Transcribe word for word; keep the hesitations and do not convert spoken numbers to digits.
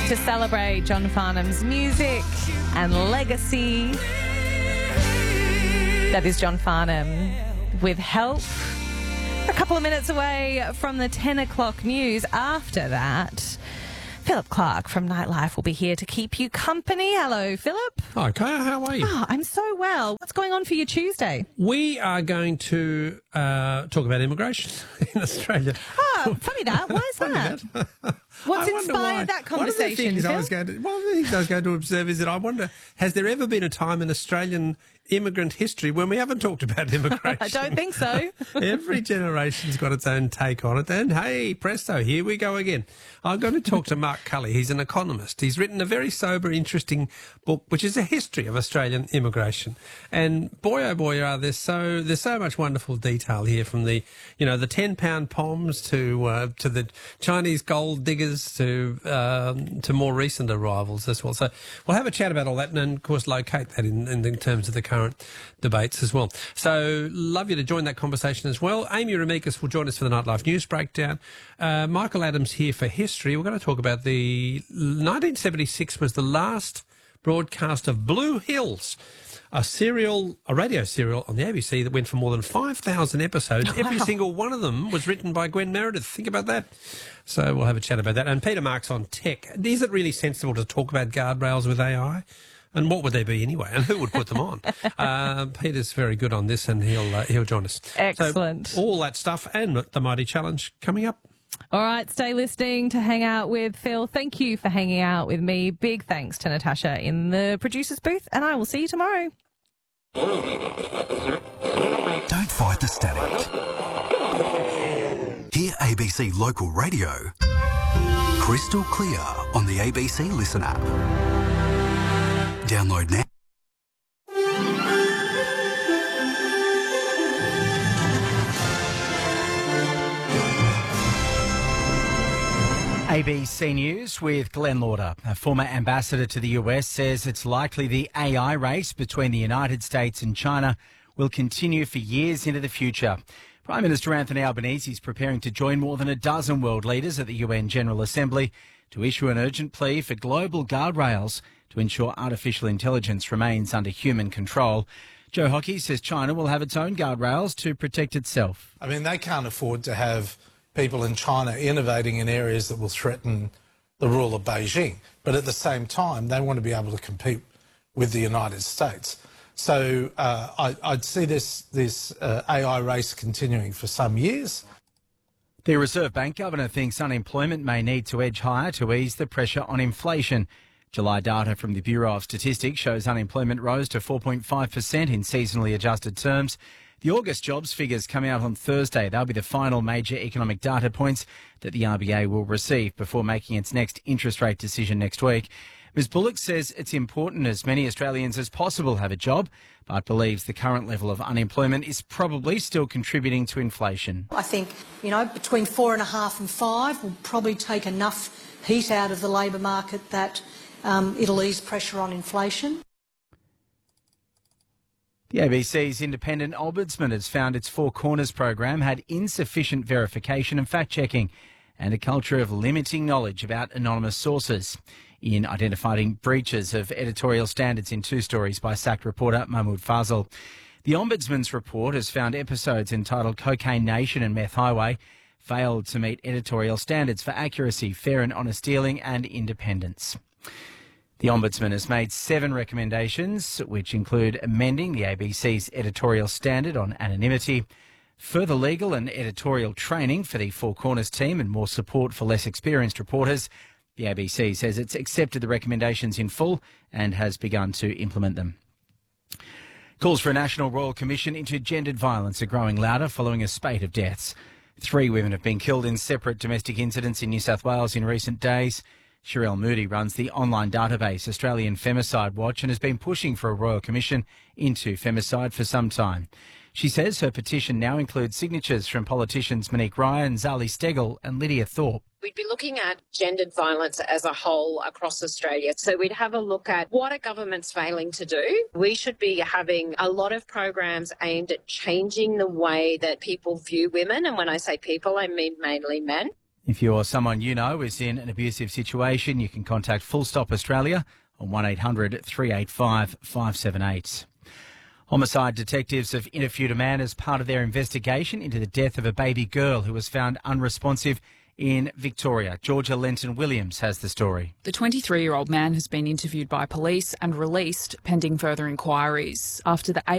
to celebrate John Farnham's music and legacy. That is John Farnham with Help. A couple of minutes away from the ten o'clock news. After that, Philip Clark from Nightlife will be here to keep you company. Hello, Philip. Hi, Kaya. How are you? Oh, I'm so well. What's going on for your Tuesday? We are going to uh, talk about immigration in Australia. Oh, funny that. Why is Funny that? that. What's I wonder inspired why. that One of the conversation, things I Phil? was going to, one of the things I was going to observe is that I wonder, has there ever been a time in Australian immigrant history when we haven't talked about immigration? I don't think so. Every generation's got its own take on it. And hey, presto, here we go again. I'm going to talk to Mark Cully. He's an economist. He's written a very sober, interesting book, which is a history of Australian immigration. And boy, oh boy, are there so there's so much wonderful detail here, from the you know the ten pound poms to uh, to the Chinese gold diggers to um, to more recent arrivals as well. So we'll have a chat about all that, and then, of course, locate that in, in, in terms of the current debates as well. So love you to join that conversation as well. Amy Ramikas will join us for the Nightlife News Breakdown. Uh, Michael Adams here for history. We're going to talk about the nineteen seventy-six was the last broadcast of Blue Hills, a serial, a radio serial on the A B C that went for more than five thousand episodes. Wow. Every single one of them was written by Gwen Meredith. Think about that. So we'll have a chat about that. And Peter Marks on tech. Is it really sensible to talk about guardrails with A I? And what would they be anyway? And who would put them on? uh, Peter's very good on this, and he'll uh, he'll join us. Excellent. So all that stuff and the Mighty Challenge coming up. All right, stay listening to Hang Out with Phil. Thank you for hanging out with me. Big thanks to Natasha in the producer's booth, and I will see you tomorrow. Don't fight the static. Hear A B C Local Radio crystal clear on the A B C Listen app. Download now. A B C News with Glenn Lauder. A former ambassador to the U S says it's likely the A I race between the United States and China will continue for years into the future. Prime Minister Anthony Albanese is preparing to join more than a dozen world leaders at the U N General Assembly to issue an urgent plea for global guardrails to ensure artificial intelligence remains under human control. Joe Hockey says China will have its own guardrails to protect itself. I mean, they can't afford to have people in China innovating in areas that will threaten the rule of Beijing. But at the same time, they want to be able to compete with the United States. So uh, I, I'd see this, this uh, A I race continuing for some years. The Reserve Bank governor thinks unemployment may need to edge higher to ease the pressure on inflation. July data from the Bureau of Statistics shows unemployment rose to four point five percent in seasonally adjusted terms. The August jobs figures come out on Thursday. They'll be the final major economic data points that the R B A will receive before making its next interest rate decision next week. Miz Bullock says it's important as many Australians as possible have a job, but believes the current level of unemployment is probably still contributing to inflation. I think, you know, between four and a half and five will probably take enough heat out of the labour market that um, it'll ease pressure on inflation. The A B C's independent ombudsman has found its Four Corners program had insufficient verification and fact-checking and a culture of limiting knowledge about anonymous sources in identifying breaches of editorial standards in two stories by sacked reporter Mahmoud Fazal. The Ombudsman's report has found episodes entitled Cocaine Nation and Meth Highway failed to meet editorial standards for accuracy, fair and honest dealing and independence. The Ombudsman has made seven recommendations, which include amending the A B C's editorial standard on anonymity, further legal and editorial training for the Four Corners team and more support for less experienced reporters. The A B C says it's accepted the recommendations in full and has begun to implement them. Calls for a National Royal Commission into gendered violence are growing louder following a spate of deaths. Three women have been killed in separate domestic incidents in New South Wales in recent days. Sherelle Moody runs the online database Australian Femicide Watch and has been pushing for a Royal Commission into femicide for some time. She says her petition now includes signatures from politicians Monique Ryan, Zali Steggall and Lydia Thorpe. We'd be looking at gendered violence as a whole across Australia. So we'd have a look at what are governments failing to do. We should be having a lot of programs aimed at changing the way that people view women. And when I say people, I mean mainly men. If you or someone you know is in an abusive situation, you can contact Full Stop Australia on one eight hundred three eight five five seven eight. Homicide detectives have interviewed a man as part of their investigation into the death of a baby girl who was found unresponsive in Victoria. Georgia Lenton Williams has the story. The twenty-three-year-old man has been interviewed by police and released pending further inquiries. After the eight